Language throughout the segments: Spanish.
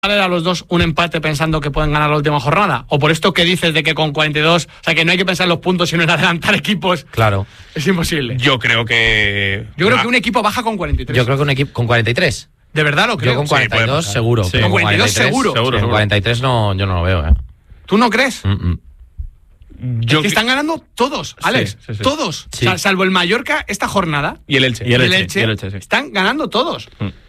a los dos un empate pensando que pueden ganar la última jornada? ¿O por esto que dices de que con 42, o sea, que no hay que pensar en los puntos sino en adelantar equipos? Claro. Es imposible. Yo creo que un equipo baja con 43. Yo creo que un equipo con 43. ¿De verdad lo creo? Yo con 42 seguro. Sí. Con 42 seguro. Con 43 no, yo no lo veo, ¿eh? ¿Tú no crees? Es que están ganando todos, Alex. Sí. Todos. Sí. O sea, salvo el Mallorca esta jornada. Y el Elche. Y el Elche, sí. Están ganando todos.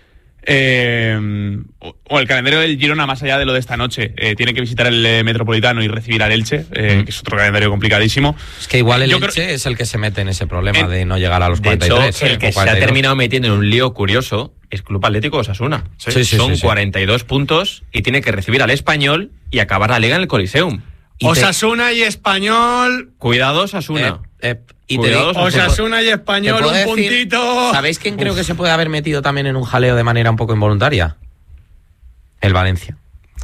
O el calendario del Girona, más allá de lo de esta noche, tiene que visitar el Metropolitano y recibir al Elche, que es otro calendario complicadísimo. Es que igual el Elche es el que se mete en ese problema de no llegar a los 43. De hecho, el que se ha terminado metiendo en un lío curioso es Club Atlético Osasuna. Son 42 puntos y tiene que recibir al Español y acabar la liga en el Coliseum. Osasuna y Español. Cuidado, Osasuna. Osasuna y Español, un puntito. ¿Sabéis quién creo que se puede haber metido también en un jaleo de manera un poco involuntaria? El Valencia.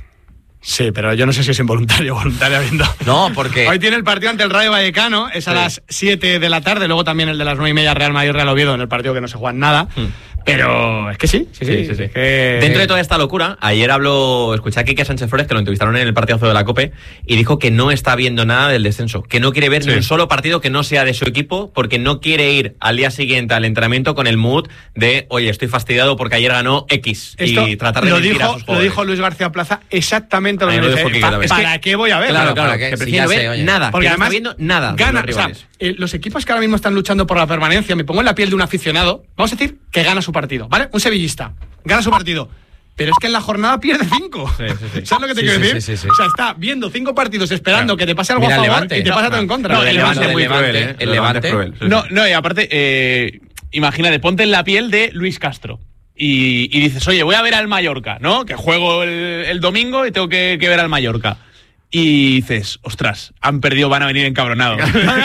Sí, pero yo no sé si es involuntario o voluntario viendo. No, porque hoy tiene el partido ante el Rayo Vallecano, es a las 7 de la tarde, luego también el de las 9:30 Real Madrid-Real Oviedo, en el partido que no se juega nada. Pero es que sí. Es que... Dentro de toda esta locura, ayer escuché a Quique Sánchez Flores, que lo entrevistaron en el partidazo de la COPE, y dijo que no está viendo nada del descenso, que no quiere ver ni un solo partido que no sea de su equipo, porque no quiere ir al día siguiente al entrenamiento con el mood de, oye, estoy fastidiado porque ayer ganó X, y tratar de mentir a sus jugadores. Lo dijo Luis García Plaza exactamente lo que dice. ¿Para qué voy a ver? Claro, que prefiero ver nada, porque además no está viendo nada. Gana, los equipos que ahora mismo están luchando por la permanencia, me pongo en la piel de un aficionado, vamos a decir que gana su partido, ¿vale? Un sevillista, gana su partido, pero es que en la jornada pierde 5. ¿Sabes lo que te quiero decir? Sí. O sea, está viendo 5 partidos esperando que te pase algo a favor Levante, y te pasa todo en contra. No, el Levante es muy cruel, El Levante es cruel. No, y aparte, imagínate, ponte en la piel de Luis Castro. Y dices, oye, voy a ver al Mallorca, ¿no? Que juego el domingo y tengo que ver al Mallorca. Y dices, ostras, han perdido, van a venir encabronados.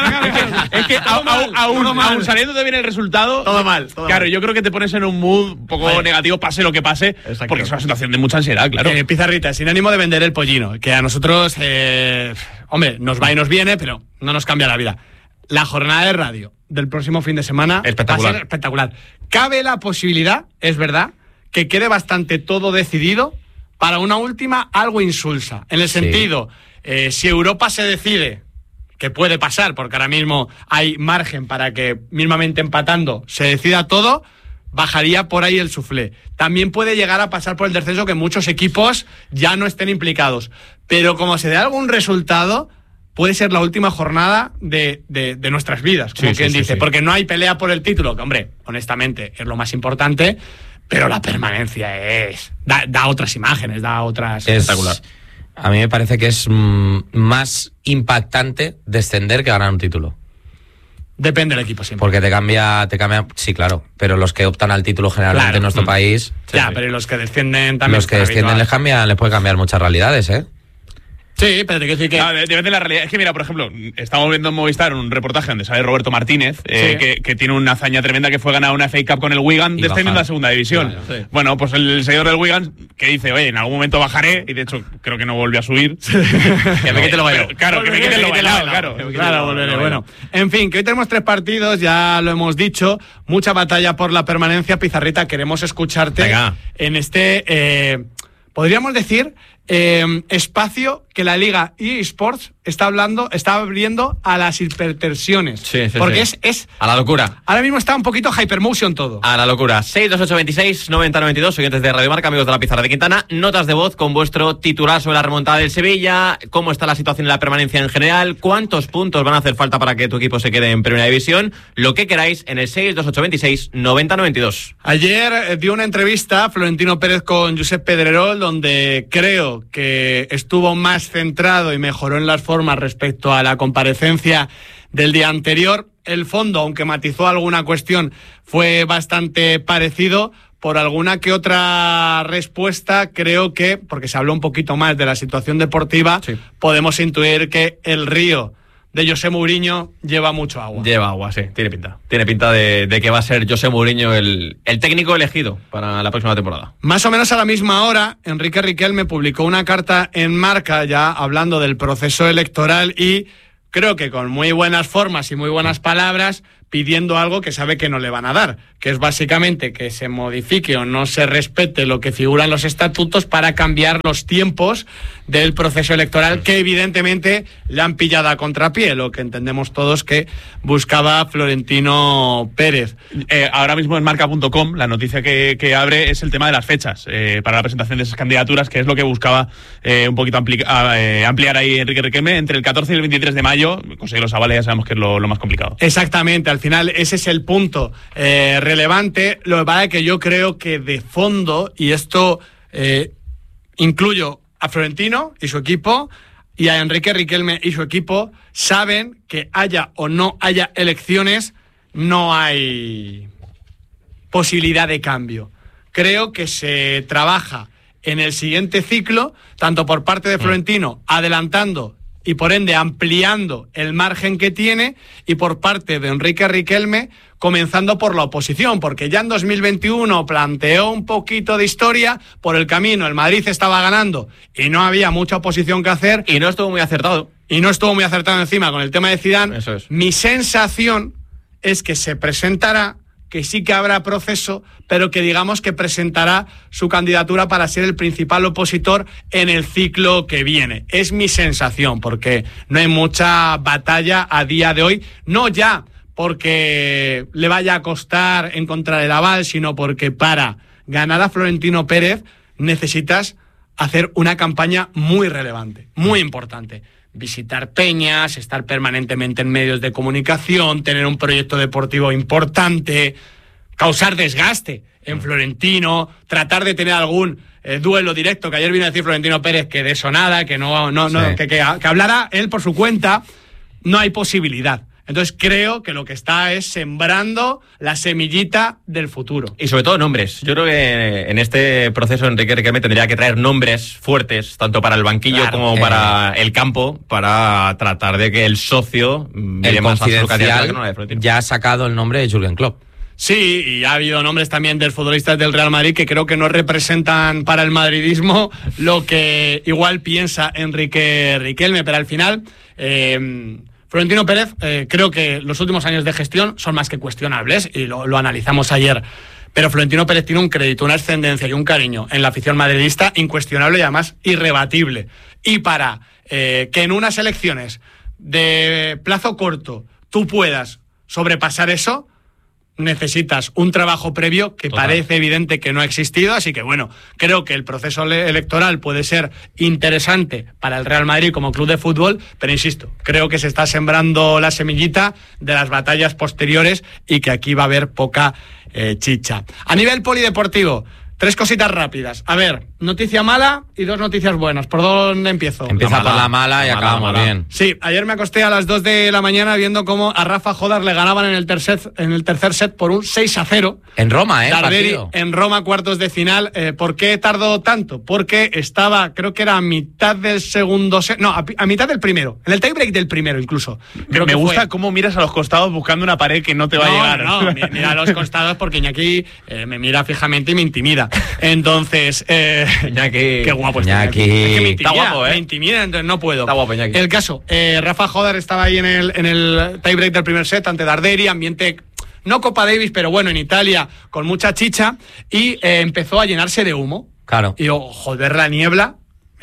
Es que aún saliéndote bien el resultado, todo mal. Claro, yo creo que te pones en un mood un poco negativo, pase lo que pase, porque es una situación de mucha ansiedad, claro. Pizarrita, sin ánimo de vender el pollino, que a nosotros, hombre, nos va y nos viene, pero no nos cambia la vida. La jornada de radio del próximo fin de semana va a ser espectacular. Cabe la posibilidad, es verdad, que quede bastante todo decidido para una última algo insulsa. En el sentido, si Europa se decide, que puede pasar, porque ahora mismo hay margen para que, mismamente empatando, se decida todo, bajaría por ahí el suflé. También puede llegar a pasar por el descenso, que muchos equipos ya no estén implicados. Pero como se dé algún resultado, puede ser la última jornada de nuestras vidas, como quien dice. Porque no hay pelea por el título, que, hombre, honestamente, es lo más importante. Pero la permanencia da otras imágenes, da otras... Espectacular. A mí me parece que es más impactante descender que ganar un título. Depende del equipo siempre. Porque te cambia... Sí, claro. Pero los que optan al título generalmente en nuestro país... Pero los que descienden también... Los que descienden les puede cambiar muchas realidades, ¿eh? Sí, pero te quiero decir que... depende de la realidad. Es que mira, por ejemplo, estamos viendo en Movistar un reportaje donde sale Roberto Martínez, que tiene una hazaña tremenda, que fue ganar una FA Cup con el Wigan descendiendo a segunda división. Bueno, pues el seguidor del Wigan que dice, oye, en algún momento bajaré, y de hecho creo que no volvió a subir. Que me quite lo bailado. Claro, que me quite lo bailado, claro, volveré. Bueno, en fin, que hoy tenemos 3 partidos, ya lo hemos dicho, mucha batalla por la permanencia. Pizarrita, queremos escucharte en este, podríamos decir, espacio que la Liga eSports está abriendo a las hipertensiones. Porque es a la locura. Ahora mismo está un poquito hypermotion todo. A la locura. 628269092, oyentes de Radio Marca, amigos de la Pizarra de Quintana. Notas de voz con vuestro titular sobre la remontada del Sevilla, cómo está la situación en la permanencia en general, cuántos puntos van a hacer falta para que tu equipo se quede en Primera División, lo que queráis en el 628269092. Ayer dio una entrevista Florentino Pérez con Josep Pedrerol, donde creo que estuvo más centrado y mejoró en las formas respecto a la comparecencia del día anterior. El fondo, aunque matizó alguna cuestión, fue bastante parecido. Por alguna que otra respuesta, creo que, porque se habló un poquito más de la situación deportiva, podemos intuir que el río de José Mourinho lleva mucho agua. Lleva agua, sí, tiene pinta. Tiene pinta de que va a ser José Mourinho el técnico elegido para la próxima temporada. Más o menos a la misma hora, Enrique Riquelme publicó una carta en Marca, ya hablando del proceso electoral, y creo que con muy buenas formas y muy buenas palabras, pidiendo algo que sabe que no le van a dar, que es básicamente que se modifique o no se respete lo que figura en los estatutos para cambiar los tiempos del proceso electoral, que evidentemente le han pillado a contrapié, lo que entendemos todos que buscaba Florentino Pérez. Ahora mismo en marca.com la noticia que abre es el tema de las fechas para la presentación de esas candidaturas, que es lo que buscaba un poquito ampliar ahí Enrique Riquelme. Entre el 14 y el 23 de mayo, conseguir los avales ya sabemos que es lo más complicado. Exactamente, al final ese es el punto relevante. Lo que pasa es que yo creo que de fondo, y esto incluyo a Florentino y su equipo, y a Enrique Riquelme y su equipo, saben que haya o no haya elecciones, no hay posibilidad de cambio. Creo que se trabaja en el siguiente ciclo, tanto por parte de Florentino, adelantando y por ende ampliando el margen que tiene, y por parte de Enrique Riquelme, comenzando por la oposición, porque ya en 2021 planteó un poquito de historia, por el camino el Madrid estaba ganando y no había mucha oposición que hacer. Y no estuvo muy acertado. Y no estuvo muy acertado encima con el tema de Zidane. Eso es. Mi sensación es que se presentará, que sí que habrá proceso, pero que digamos que presentará su candidatura para ser el principal opositor en el ciclo que viene. Es mi sensación, porque no hay mucha batalla a día de hoy, no ya porque le vaya a costar encontrar el aval, sino porque para ganar a Florentino Pérez necesitas hacer una campaña muy relevante, muy importante. Visitar peñas, estar permanentemente en medios de comunicación, tener un proyecto deportivo importante, causar desgaste en Florentino, tratar de tener algún duelo directo, que ayer vino a decir Florentino Pérez que de eso nada, que que hablara él por su cuenta. No hay posibilidad. Entonces creo que lo que está es sembrando la semillita del futuro. Y sobre todo nombres. Yo creo que en este proceso Enrique Riquelme tendría que traer nombres fuertes, tanto para el banquillo como para el campo, para tratar de que el socio el más a su Confidencial candidatura que no la de Florentino. ya ha sacado el nombre de Jürgen Klopp. Sí, y ha habido nombres también de futbolistas del Real Madrid que creo que no representan para el madridismo lo que igual piensa Enrique Riquelme, pero al final Florentino Pérez, creo que los últimos años de gestión son más que cuestionables, y lo analizamos ayer. Pero Florentino Pérez tiene un crédito, una ascendencia y un cariño en la afición madridista incuestionable y además irrebatible. Y para que en unas elecciones de plazo corto tú puedas sobrepasar eso, necesitas un trabajo previo que parece evidente que no ha existido. Así que bueno, creo que el proceso electoral puede ser interesante para el Real Madrid como club de fútbol, pero insisto, creo que se está sembrando la semillita de las batallas posteriores y que aquí va a haber poca chicha. A nivel polideportivo, 3 cositas rápidas. A ver, noticia mala y 2 noticias buenas. ¿Por dónde empiezo? Empieza por la mala y acabamos bien. Sí, ayer me acosté a las 2 de la mañana viendo cómo a Rafa Jodar le ganaban en el tercer set por un 6-0. En Roma, Darderi, en Roma, cuartos de final. ¿Por qué tardó tanto? Porque estaba, creo que era a mitad del segundo set. No, a mitad del primero. En el tiebreak del primero, incluso. Creo me gusta cómo miras a los costados buscando una pared que no te va a llegar. No, mira a los costados porque Iñaki me mira fijamente y me intimida. Entonces, Iñaki, qué guapo está Iñaki. Es que me intimida, Está guapo, me intimida, entonces no puedo. Está guapo, Iñaki. El caso, Rafa Jodar estaba ahí en el tiebreak del primer set ante Darderi, ambiente no Copa Davis, pero bueno, en Italia, con mucha chicha, y empezó a llenarse de humo. Claro. Y joder, la niebla.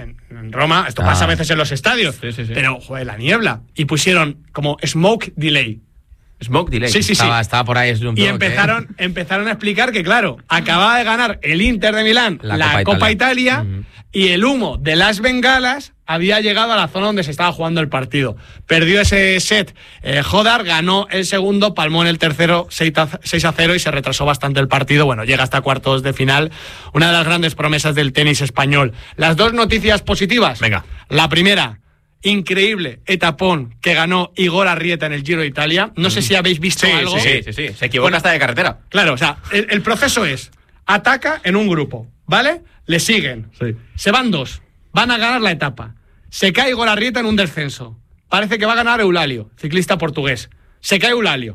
En Roma, esto pasa a veces en los estadios, Sí. pero joder, la niebla. Y pusieron como smoke delay. Smoke delay. Sí. Estaba por ahí Slumdog. Y empezaron a explicar que, claro, acababa de ganar el Inter de Milán la Copa Italia, y el humo de las bengalas había llegado a la zona donde se estaba jugando el partido. Perdió ese set Jodar, ganó el segundo, palmó en el tercero 6-0 y se retrasó bastante el partido. Bueno, llega hasta cuartos de final. Una de las grandes promesas del tenis español. Las 2 noticias positivas. Venga. La primera, increíble etapón que ganó Igor Arrieta en el Giro de Italia. No sé si habéis visto algo. Sí. Se equivoca hasta de carretera. Claro, o sea, el proceso es: ataca en un grupo, ¿vale? Le siguen. Sí. Se van 2. Van a ganar la etapa. Se cae Igor Arrieta en un descenso. Parece que va a ganar Eulalio, ciclista portugués. Se cae Eulalio.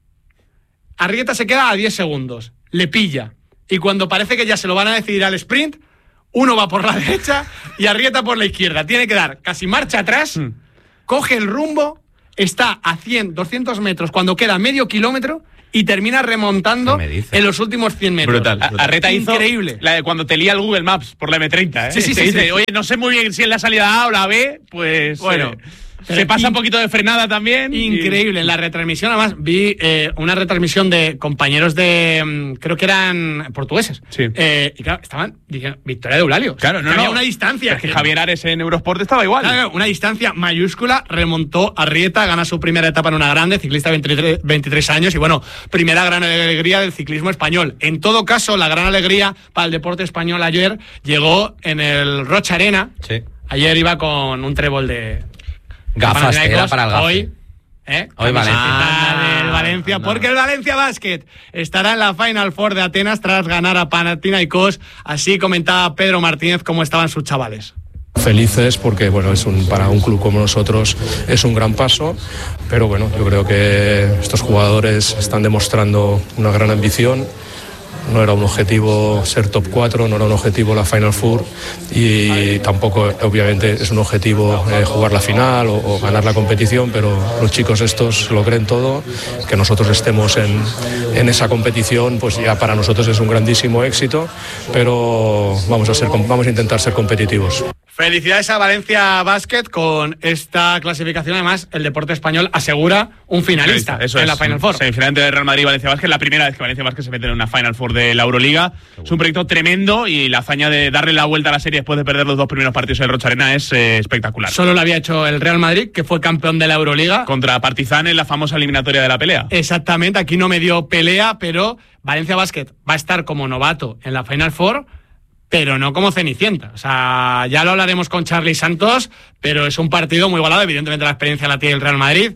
Arrieta se queda a 10 segundos. Le pilla. Y cuando parece que ya se lo van a decidir al sprint, uno va por la derecha y Arrieta por la izquierda. Tiene que dar casi marcha atrás, coge el rumbo está a 100, 200 metros cuando queda medio kilómetro y termina remontando en los últimos 100 metros. Brutal. Arreta hizo increíble. La de cuando te lía el Google Maps por la M30. Sí. Dice, oye, no sé muy bien si es la salida A o la B, pues bueno. Se pasa un poquito de frenada también. Increíble. En la retransmisión, además, vi una retransmisión de compañeros de. Creo que eran portugueses. Sí. Y claro, estaban diciendo victoria de Eulalia. Claro, había una distancia. Es que Javier Ares en Eurosport estaba igual. Claro, una distancia mayúscula. Remontó a Rieta, gana su primera etapa en una grande, ciclista 23 años. Y bueno, primera gran alegría del ciclismo español. En todo caso, la gran alegría para el deporte español ayer llegó en el Rocha Arena. Sí. Ayer iba con un trébol de. Gafas, era para el gafe. Hoy Valencia. Del Valencia, porque el Valencia Basket estará en la Final Four de Atenas tras ganar a Panathinaikos. Así comentaba Pedro Martínez cómo estaban sus chavales. Felices porque bueno, para un club como nosotros es un gran paso, pero bueno, yo creo que estos jugadores están demostrando una gran ambición. No era un objetivo ser top 4, no era un objetivo la Final Four y tampoco obviamente es un objetivo jugar la final o ganar la competición, pero los chicos estos lo creen todo, que nosotros estemos en esa competición pues ya para nosotros es un grandísimo éxito, pero vamos a intentar ser competitivos. Felicidades a Valencia Basket con esta clasificación. Además, el deporte español asegura un finalista en la Final Four. Semifinal de Real Madrid y Valencia Basket, la primera vez que Valencia Basket se mete en una Final Four de la Euroliga. Es un proyecto tremendo y la hazaña de darle la vuelta a la serie después de perder los 2 primeros partidos en el Rocha Arena es espectacular. Solo lo había hecho el Real Madrid, que fue campeón de la Euroliga. Contra Partizan en la famosa eliminatoria de la pelea. Exactamente, aquí no me dio pelea, pero Valencia Basket va a estar como novato en la Final Four, pero no como Cenicienta. O sea, ya lo hablaremos con Charly Santos, pero es un partido muy igualado. Evidentemente la experiencia la tiene el Real Madrid,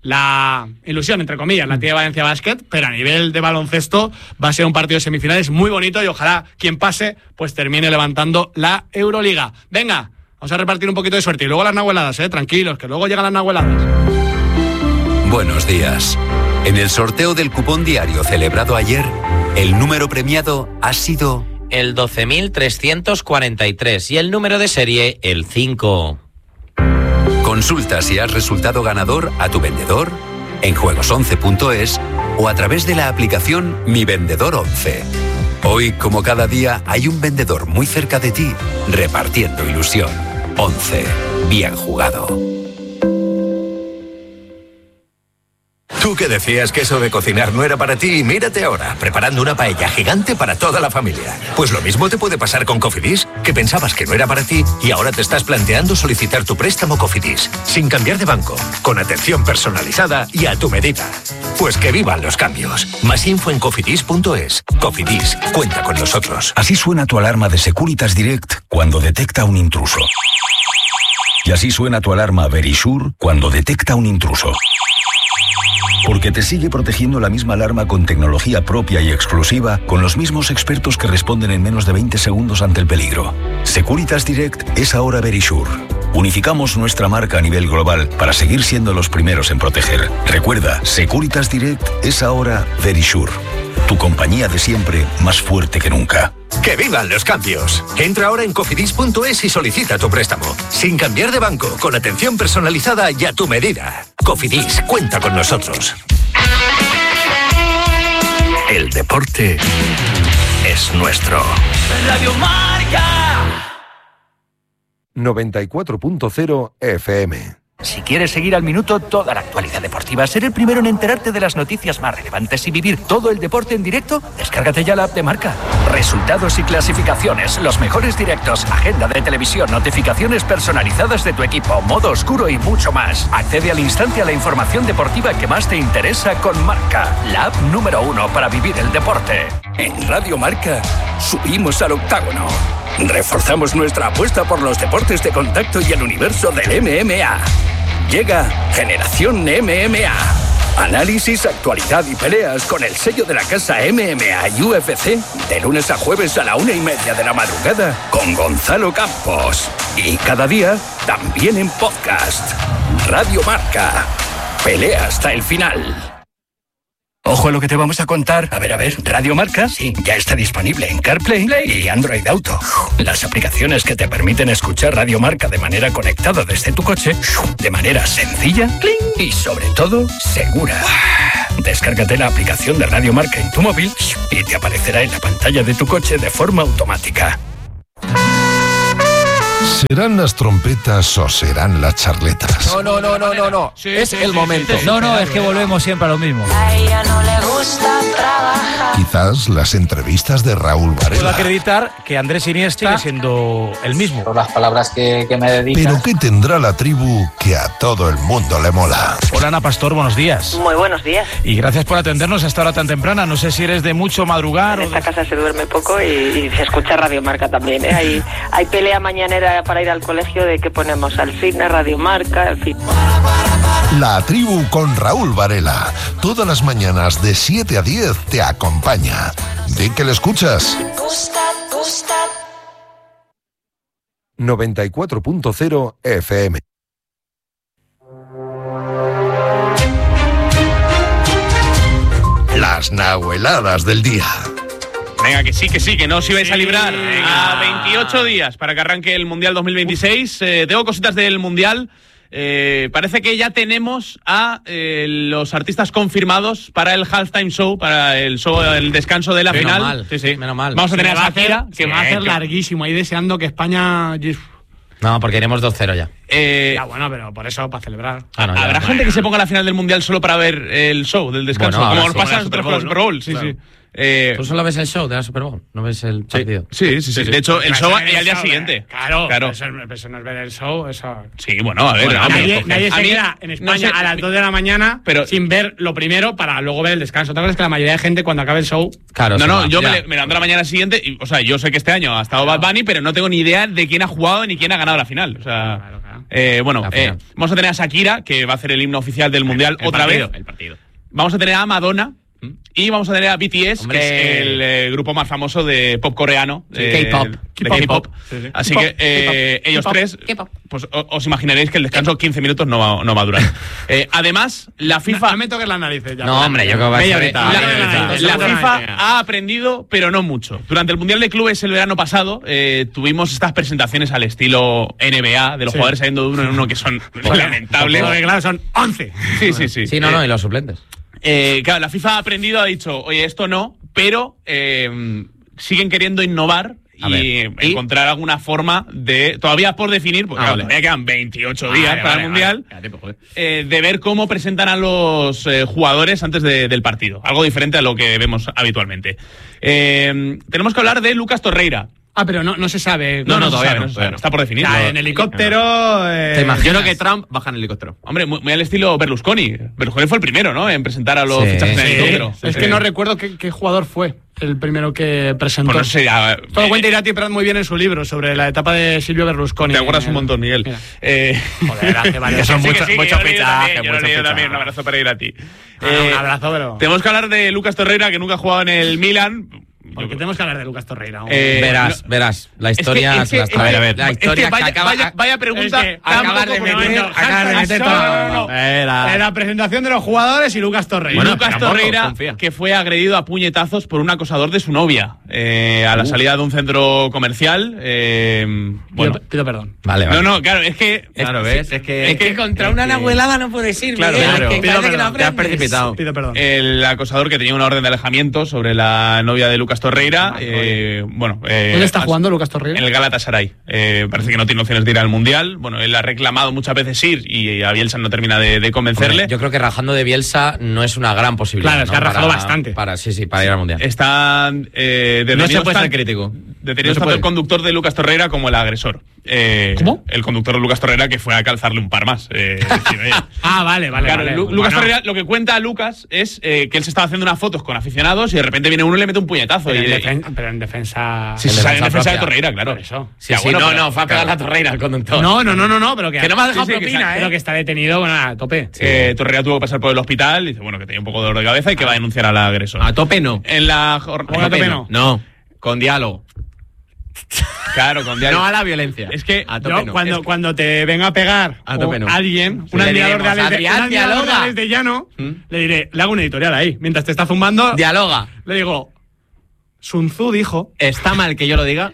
la ilusión, entre comillas, la tiene Valencia Basket, pero a nivel de baloncesto va a ser un partido de semifinales muy bonito y ojalá quien pase pues termine levantando la Euroliga. Venga, vamos a repartir un poquito de suerte y luego las nahueladas, tranquilos, que luego llegan las nahueladas. Buenos días. En el sorteo del cupón diario celebrado ayer, el número premiado ha sido el 12.343 y el número de serie el 5. Consulta si has resultado ganador a tu vendedor, en juegos11.es o a través de la aplicación Mi Vendedor 11. Hoy, como cada día, hay un vendedor muy cerca de ti repartiendo ilusión. 11. Bien jugado. Tú que decías que eso de cocinar no era para ti, mírate ahora, preparando una paella gigante para toda la familia. Pues lo mismo te puede pasar con Cofidis, que pensabas que no era para ti y ahora te estás planteando solicitar tu préstamo Cofidis, sin cambiar de banco, con atención personalizada y a tu medida. Pues que vivan los cambios. Más info en cofidis.es. Cofidis, cuenta con nosotros. Así suena tu alarma de Securitas Direct cuando detecta un intruso. Y así suena tu alarma Verisure cuando detecta un intruso. Porque te sigue protegiendo la misma alarma con tecnología propia y exclusiva, con los mismos expertos que responden en menos de 20 segundos ante el peligro. Securitas Direct es ahora Verisure. Unificamos nuestra marca a nivel global para seguir siendo los primeros en proteger. Recuerda, Securitas Direct es ahora Verisure. Tu compañía de siempre, más fuerte que nunca. ¡Que vivan los cambios! Entra ahora en cofidis.es y solicita tu préstamo. Sin cambiar de banco, con atención personalizada y a tu medida. Cofidis, cuenta con nosotros. El deporte es nuestro. Radio Marca 94.0 FM. Si quieres seguir al minuto toda la actualidad deportiva, ser el primero en enterarte de las noticias más relevantes y vivir todo el deporte en directo, descárgate ya la app de Marca. Resultados y clasificaciones, los mejores directos, agenda de televisión, notificaciones personalizadas de tu equipo, modo oscuro y mucho más. Accede al instante a la información deportiva que más te interesa con Marca, la app número 1 para vivir el deporte. En Radio Marca, subimos al octágono. Reforzamos nuestra apuesta por los deportes de contacto y el universo del MMA. Llega Generación MMA. Análisis, actualidad y peleas con el sello de la casa MMA y UFC de lunes a jueves a la 1:30 de la madrugada con Gonzalo Campos. Y cada día también en podcast. Radio Marca. Pelea hasta el final. Ojo a lo que te vamos a contar. A ver, Radio Marca, sí, ya está disponible en CarPlay y Android Auto. Las aplicaciones que te permiten escuchar Radio Marca de manera conectada desde tu coche, de manera sencilla y sobre todo segura. Descárgate la aplicación de Radio Marca en tu móvil y te aparecerá en la pantalla de tu coche de forma automática. ¿Serán las trompetas o serán las charletas? No. Es el momento. No, es que volvemos siempre a lo mismo. A ella no le gusta trabajar. Quizás las entrevistas de Raúl Varela. Puedo acreditar que Andrés Iniesta sigue siendo el mismo. Por las palabras que me dedicas. Pero ¿qué tendrá la tribu que a todo el mundo le mola? Hola, Ana Pastor, buenos días. Muy buenos días. Y gracias por atendernos a esta hora tan temprana. No sé si eres de mucho madrugar. En esta casa se duerme poco y se escucha Radio Marca también, ¿eh? Hay pelea mañanera para ir al colegio de que ponemos al fitness, Radio Marca, en fin. La tribu con Raúl Varela. Todas las mañanas de 7 a 10 te acompaña. Di que le escuchas. 94.0 FM. Las nahueladas del día. Venga, que sí, que no os ibais a librar. A 28 días para que arranque el Mundial 2026. Tengo cositas del Mundial. Parece que ya tenemos a los artistas confirmados para el halftime show, para el descanso de la final. Menos mal. Vamos a tener a Shakira, que va a ser larguísimo, ahí deseando que España... No, porque iremos 2-0 ya. Ya, bueno, pero por eso, para celebrar. ¿Habrá gente que se ponga a la final del Mundial solo para ver el show del descanso? Bueno, como nos pasa a nosotros con el Super Bowl. Sí. ¿Tú solo ves el show de la Super Bowl? ¿No ves el partido? Sí. De hecho, el show y al día siguiente. Claro. Eso no es ver el show. Eso... Sí, bueno, a ver. Nadie se queda en España a las 2 de la mañana sin ver lo primero para luego ver el descanso. ¿Te acuerdas que la mayoría de gente cuando acabe el show... Claro. Yo me levanto la mañana siguiente y, o sea, yo sé que este año ha estado Bad Bunny, pero no tengo ni idea de quién ha jugado ni quién ha ganado la final. O sea, vamos a tener a Shakira, que va a hacer el himno oficial del Mundial otra vez. El partido. Vamos a tener a Madonna. Y vamos a tener a BTS, que es el grupo más famoso de pop coreano. K-pop. Sí. Así que ellos tres, pues os imaginaréis que el descanso 15 minutos no va a durar. Además, la FIFA... No me toques las narices ya. No, hombre, yo creo que va a ser... La FIFA ha aprendido, pero no mucho. Durante el Mundial de Clubes el verano pasado, tuvimos estas presentaciones al estilo NBA, de los jugadores saliendo de uno en uno que son lamentables. Claro, son 11. Sí. Sí, y los suplentes. Claro, la FIFA ha aprendido, ha dicho, oye, esto no, pero siguen queriendo innovar y encontrar alguna forma de, todavía por definir, porque todavía quedan 28 días para el Mundial, de ver cómo presentan a los jugadores antes del partido. Algo diferente a lo que vemos habitualmente. Tenemos que hablar de Lucas Torreira. Pero no se sabe. No, todavía no. Está por definir. En helicóptero. Yo creo que Trump baja en helicóptero. Hombre, muy al estilo Berlusconi. Berlusconi fue el primero, ¿no? En presentar a los fichajes en helicóptero. Es que no recuerdo qué jugador fue el primero que presentó. Pues no sé, todo lo cuenta Irati Prat muy bien en su libro sobre la etapa de Silvio Berlusconi. Te acuerdas un montón, Miguel. Joder, hace varios son muchos fichajes. Yo lo he leído también. Un abrazo para Irati. Un abrazo, pero... Tenemos que hablar de Lucas Torreira, que nunca ha jugado en el Milan. Porque tenemos que hablar de Lucas Torreira. Verás. La historia se las trae. A ver, la historia vaya pregunta. Acabas de meter todo. La presentación de los jugadores y Lucas Torreira. Lucas Torreira, que fue agredido a puñetazos por un acosador de su novia a la salida de un centro comercial. Pido perdón. Vale. No, claro, es que... Claro, ¿ves? Es que contra una nahuelada no puedes ir. Claro. Te has precipitado. Pido perdón. El acosador que tenía una orden de alejamiento sobre la novia de Lucas Torreira. ¿Dónde está jugando Lucas Torreira? En el Galatasaray. Parece que no tiene opciones de ir al Mundial. Bueno, él ha reclamado muchas veces ir y a Bielsa no termina de convencerle. Yo creo que rajando de Bielsa no es una gran posibilidad. Claro, es que ha rajado bastante. Para ir al Mundial. Están no se puede ser crítico. Detenido tanto el conductor de Lucas Torreira como el agresor. ¿Cómo? El conductor de Lucas Torreira, que fue a calzarle un par más. Vale. Claro, Lucas Torreira, lo que cuenta a Lucas es que él se estaba haciendo unas fotos con aficionados y de repente viene uno y le mete un puñetazo. Pero en defensa... Sí, en defensa de Torreira, claro. Por eso. Fue a pegar la Torreira al conductor. No, pero que... Que no me ha dejado propina, Pero que está detenido, a tope. Torreira tuvo que pasar por el hospital y dice, que tenía un poco de dolor de cabeza y que va a denunciar al agresor. A tope no. En la a tope no. No, con diálogo. Claro, con No a la violencia. Es que a tope yo, cuando te venga a pegar alguien, un admirador de Alex de Llano, le diré, le hago un editorial ahí. Mientras te está zumbando, dialoga. Le digo, Sun Tzu dijo... Está mal que yo lo diga.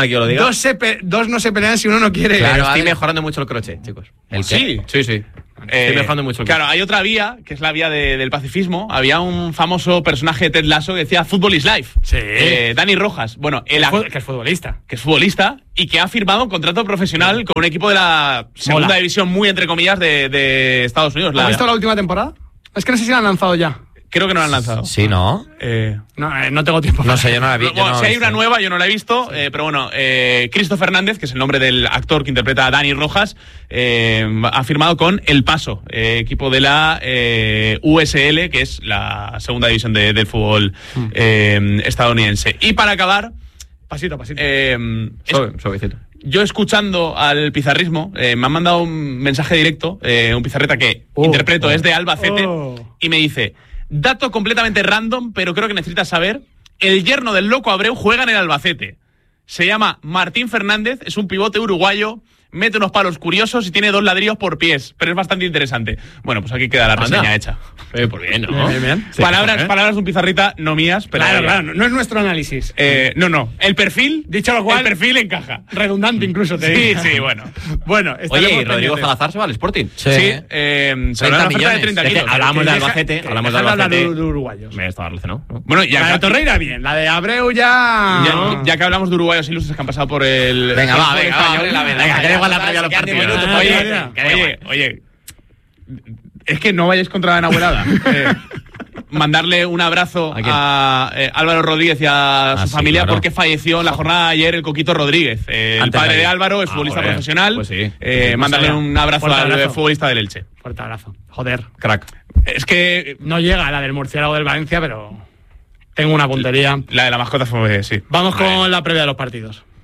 Dos no se pelean si uno no quiere. Claro, estoy mejorando mucho el crochet, chicos. Sí. Estoy mejorando mucho el crochet. Claro, hay otra vía, que es la vía del pacifismo. Había un famoso personaje de Ted Lasso que decía Football is life. Sí. Dani Rojas. Bueno, que es futbolista. Que es futbolista y que ha firmado un contrato profesional con un equipo de la segunda división, muy entre comillas, de Estados Unidos. ¿Has visto la última temporada? Es que no sé si la han lanzado ya. Creo que no la han lanzado. Sí, ¿no? No tengo tiempo. No sé, yo no la vi. Si hay una nueva, yo no la he visto, pero bueno, Cristo Fernández, que es el nombre del actor que interpreta a Dani Rojas, ha firmado con El Paso, equipo de la USL, que es la segunda división del fútbol estadounidense. Y para acabar... Pasito. Suavecito. Yo escuchando al pizarrismo, me han mandado un mensaje directo, un pizarreta que interpreto, es de Albacete, y me dice... Dato completamente random, pero creo que necesitas saber. El yerno del Loco Abreu juega en el Albacete. Se llama Martín Fernández, es un pivote uruguayo, mete unos palos curiosos y tiene 2 ladrillos por pies, pero es bastante interesante. Bueno, pues aquí queda la reseña hecha. Por bien, ¿no? Bien. Sí, palabras de un pizarrita, no mías, pero... Claro, no es nuestro análisis. No. El perfil, dicho lo cual... El perfil encaja. Redundante incluso, te digo. Sí, bueno. Oye, ¿y Rodrigo Salazar se va al Sporting? Sí. Se 30 millones. De 30 kilos. Hablábamos de Albacete. De uruguayos. Me estaba relacionado, ¿no? Bueno, la de Torreira bien, la de Abreu ya... Ya que hablamos de uruguayos ilustres que han pasado por el... Venga, va, que da igual la previa a los partidos. Oye, es que no vayáis contra la enabuelada. Mandarle un abrazo a Álvaro Rodríguez y a su familia, porque falleció en la jornada de ayer el Coquito Rodríguez. El padre de Álvaro es futbolista profesional. Pues sí. Mandarle un abrazo al futbolista del Elche. Fuerte abrazo. Joder. Crack. Es que no llega a la del murciélago del Valencia, pero tengo una puntería. La de la mascota fue, sí. Vamos con la previa de los partidos.